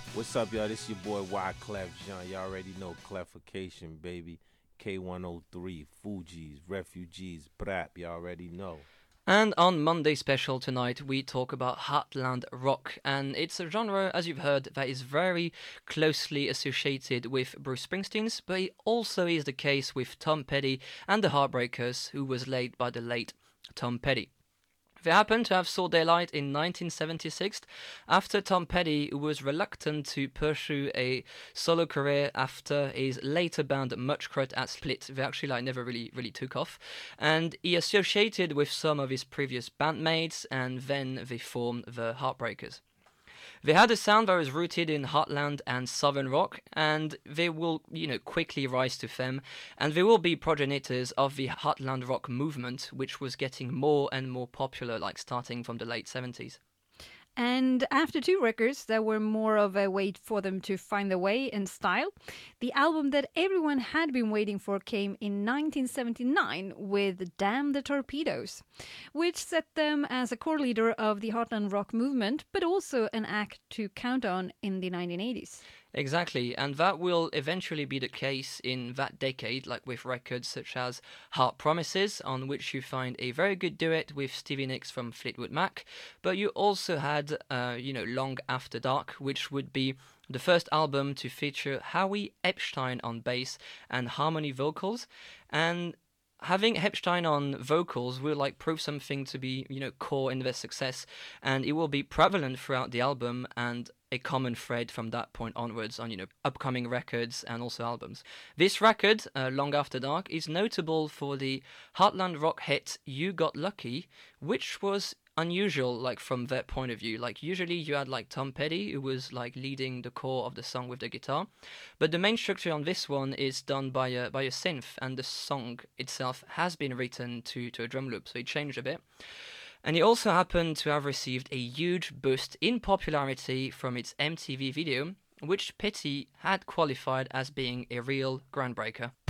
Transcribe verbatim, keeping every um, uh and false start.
What's up, y'all? This your boy Wyclef Jean. Y'all already know Cleffication, baby. K one oh three, Fugees, Refugees, Brap. Y'all already know. And on Monday Special tonight, we talk about Heartland Rock, and it's a genre, as you've heard, that is very closely associated with Bruce Springsteen's, but it also is the case with Tom Petty and the Heartbreakers, who was led by the late Tom Petty. They happened to have saw daylight in nineteen seventy-six after Tom Petty was reluctant to pursue a solo career after his later band Muchkrut had split. They actually like never really really took off, and he associated with some of his previous bandmates, and then they formed the Heartbreakers. They had a sound that was rooted in Heartland and Southern rock, and they will, you know, quickly rise to fame, and they will be progenitors of the Heartland rock movement, which was getting more and more popular, like starting from the late seventies. And after two records that were more of a way for them to find their way and style, the album that everyone had been waiting for came in nineteen seventy-nine with Damn the Torpedoes, which set them as a core leader of the Heartland rock movement, but also an act to count on in the nineteen eighties. Exactly, and that will eventually be the case in that decade, like with records such as Heart Promises, on which you find a very good duet with Stevie Nicks from Fleetwood Mac, but you also had, uh, you know, Long After Dark, which would be the first album to feature Howie Epstein on bass and harmony vocals, and having Epstein on vocals will like prove something to be, you know, core in their success, and it will be prevalent throughout the album and a common thread from that point onwards on, you know, upcoming records and also albums. This record, uh, Long After Dark, is notable for the Heartland rock hit You Got Lucky, which was unusual, like from their point of view. Like usually you had like Tom Petty, who was like leading the core of the song with the guitar, but the main structure on this one is done by a by a synth, and the song itself has been written to to a drum loop, so it changed a bit. And it also happened to have received a huge boost in popularity from its M T V video, which Petty had qualified as being a real groundbreaker.